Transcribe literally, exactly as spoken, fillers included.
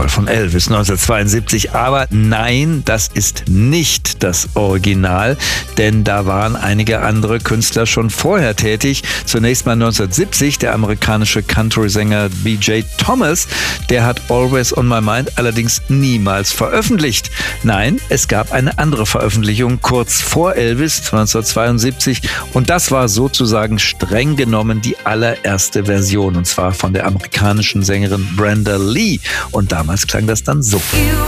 Call von Elvis neunzehnhundertzweiundsiebzig. Aber nein, das ist nicht das Original, denn da waren einige andere Künstler schon vorher tätig. Zunächst mal neunzehnhundertsiebzig der amerikanische Country-Sänger B J Thomas, der hat Always on My Mind allerdings niemals veröffentlicht. Nein, es gab eine andere Veröffentlichung kurz vor Elvis neunzehnhundertzweiundsiebzig und das war sozusagen streng genommen die allererste Version, und zwar von der amerikanischen Sängerin Brenda Lee, und damals klang das dann so.